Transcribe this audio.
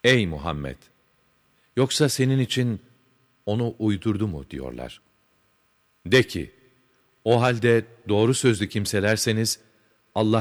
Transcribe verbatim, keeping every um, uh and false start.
Ey Muhammed! Yoksa senin için onu uydurdu mu diyorlar. De ki, o halde doğru sözlü kimselerseniz,